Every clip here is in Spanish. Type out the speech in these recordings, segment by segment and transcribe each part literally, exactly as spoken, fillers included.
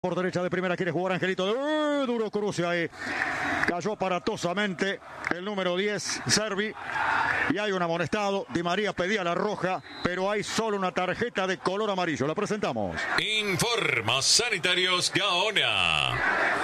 Por derecha de primera quiere jugar Angelito. De, uh, duro cruce ahí. Cayó aparatosamente el número diez, Servi. Y hay un amonestado. Di María pedía la roja, pero hay solo una tarjeta de color amarillo. La presentamos. Informa Sanitarios Gaona.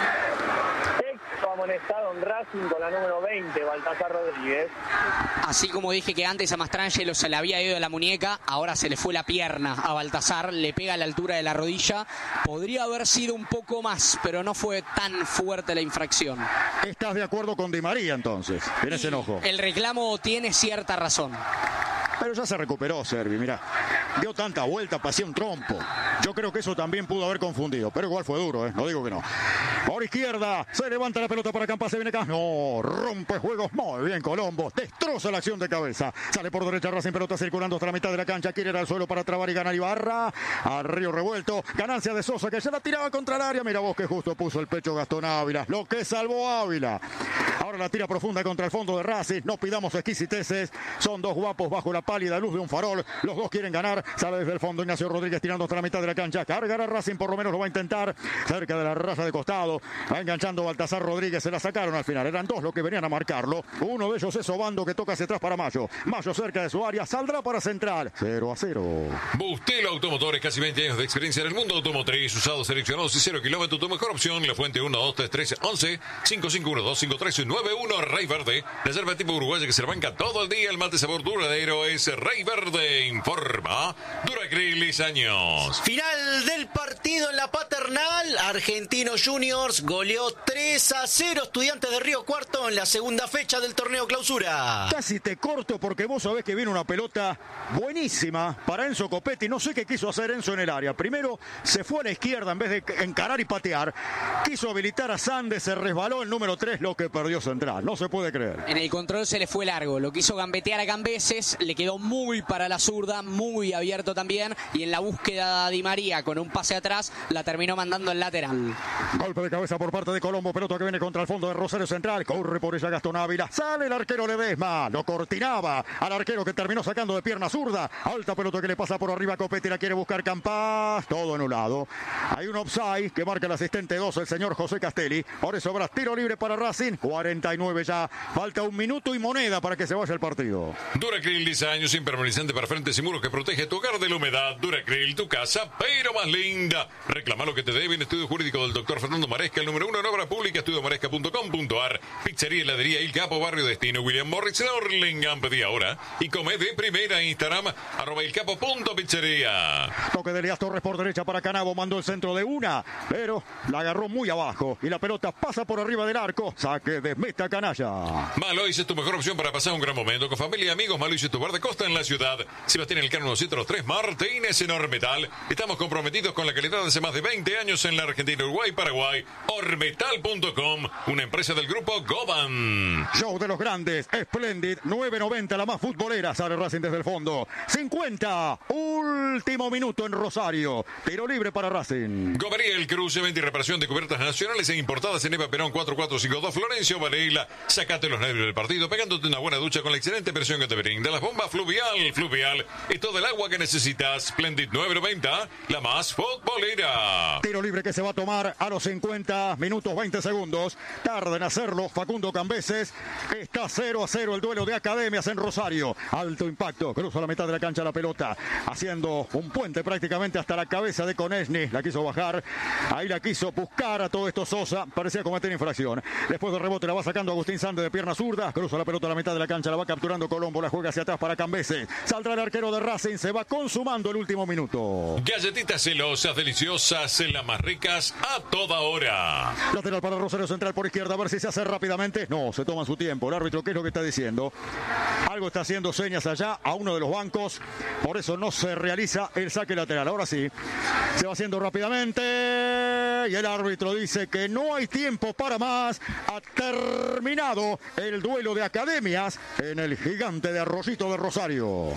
Amonestado en Racing con la número veinte, Baltasar Rodríguez. Así como dije que antes a Mastrangelo se le había ido de la muñeca, ahora se le fue la pierna a Baltasar, le pega a la altura de la rodilla. Podría haber sido un poco más, pero no fue tan fuerte la infracción. ¿Estás de acuerdo con Di María entonces? En ese enojo. El reclamo tiene cierta razón. Pero ya se recuperó Servi, mirá. Dio tanta vuelta, pasé un trompo. Yo creo que eso también pudo haber confundido, pero igual fue duro, ¿eh? No digo que no. Por izquierda, se levanta la pelota para Campas, se viene acá. No, rompe juegos. Muy bien, Colombo. Destroza la acción de cabeza. Sale por derecha, Racing, pelota circulando hasta la mitad de la cancha. Quiere ir al suelo para trabar y ganar Ibarra. Al Río revuelto. Ganancia de Sosa, que ya la tiraba contra el área. Mira vos que justo puso el pecho Gastón Ávila. Lo que salvó Ávila. Ahora la tira profunda contra el fondo de Racing. No pidamos exquisiteces. Son dos guapos bajo la pálida luz de un farol. Los dos quieren ganar. Sale desde el fondo Ignacio Rodríguez tirando hasta la mitad de la cancha. Cargará Racing, por lo menos lo va a intentar. Cerca de la raya de costado. Va enganchando Baltasar Rodríguez. Se la sacaron al final. Eran dos los que venían a marcarlo. Uno de ellos es Obando, que toca hacia atrás para Mayo. Mayo cerca de su área. Saldrá para Central. cero a cero. Bustelo Automotores, casi veinte años de experiencia en el mundo automotriz. Usados, seleccionados y cero kilómetros. Tu mejor opción. La Fuente uno dos tres tres once cinco cinco uno dos cinco tres nueve uno. Rey Verde. Reserva tipo uruguaya que se la banca todo el día. El mate sabor duradero es Rey Verde. Informa Duracrilis años. Final del partido en la Paternal. Argentinos Juniors goleó tres a cero Estudiantes de Río Cuarto en la segunda fecha del torneo clausura. Casi te corto porque vos sabés que viene una pelota buenísima para Enzo Copetti. No sé qué quiso hacer Enzo en el área. Primero se fue a la izquierda en vez de encarar y patear. Quiso habilitar a Sandes, se resbaló el número tres, lo que perdió Central. No se puede creer. En el control se le fue largo. Lo quiso gambetear a Cambeses. Le quedó muy para la zurda, muy abierto también. Y en la búsqueda de Di María con un pase atrás, la terminó mandando al lateral. Golpe de cabeza por parte de Colombo. Pelota que viene contra el fondo de Rosario Central. Corre por ella Gastón Ávila. Sale el arquero Ledesma. Lo cortinaba al arquero que terminó sacando de pierna zurda. Alta pelota que le pasa por arriba a Copetti. La quiere buscar Campas. Todo anulado. Hay un offside que marca el asistente dos, el señor José Castelli. Por eso habrá tiro libre para Racing. cuarenta y nueve ya. Falta un minuto y moneda para que se vaya el partido. Duracril Diseños impermeabilizante para frentes y muros que protege tu hogar de la humedad. Duracril, tu casa, pero más linda. Reclama lo que te debe en estudio jurídico del doctor Fernando Maresca, el número uno en obra pública, estudio maresca punto com punto ar. Pizzería, heladería Il Capo, Barrio Destino, William Morris, en Orlingham. Pedí ahora y come de primera. Instagram, arroba ilcapo.pizzería. Toque de Elías Torres por derecha para Canavo. Mandó el centro de una, pero la agarró muy abajo. Y la pelota pasa por arriba del arco. Saque de meta canalla. Malois es tu mejor opción para pasar un gran momento con familia y amigos. Malois es tu bar de costa en la ciudad. Sebastián Elcano ciento tres Martínez en Ormetal. Estamos comprometidos con la calidad de hace más de veinte años en la Argentina, Uruguay, Paraguay. Ormetal punto com, una empresa del grupo Goban. Show de los grandes, Splendid, nueve noventa, la más futbolera. Sale Racing desde el fondo. cincuenta, último minuto en Rosario. Tiro libre para Racing. Gobería El Cruce, venta y reparación de cubiertas nacionales e importadas en Eva Perón cuatro cuatro cinco dos, Florencio Varela. Sacate los nervios del partido pegándote una buena ducha con la excelente versión que te brinda las bombas Fluvial. Fluvial es todo el agua que necesitas. Splendid nueve noventa, la más futbolera. Tiro libre que se va a tomar a los cincuenta minutos veinte segundos. Tarda en hacerlo Facundo Cambeses. Está cero a cero el duelo de academias en Rosario. Alto impacto, cruza la mitad de la cancha la pelota, haciendo un puente prácticamente hasta la cabeza de Konechny. La quiso bajar, ahí la quiso buscar a todo esto Sosa. Parecía cometer infracción. Después del rebote la va sacando Agustín Sandes de pierna zurda. Cruza la pelota a la mitad de la cancha, la va capturando Colombo. La juega hacia atrás para Cambeses. Saldrá el arquero de Racing. Se va consumando el último minuto. Galletitas celosas, deliciosas, en las más ricas a toda hora. Lateral para Rosario Central por izquierda, a ver si se hace rápidamente. No, se toma su tiempo. El árbitro, ¿qué es lo que está diciendo? Algo está haciendo señas allá a uno de los bancos. Por eso no se realiza el saque lateral. Ahora sí, se va haciendo rápidamente. Y el árbitro dice que no hay tiempo para más. Ha terminado el duelo de academias en el Gigante de Arroyito de Rosario.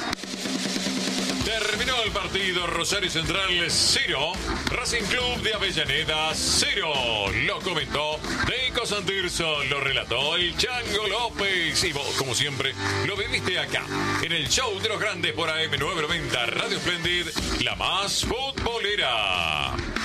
Terminó el partido. Rosario Central cero, Racing Club de Avellaneda cero. Lo comentó Nico Santirso, lo relató el Chango López. Y vos, como siempre, lo viviste acá, en el show de los grandes por A M nueve noventa Radio Splendid, la más futbolera.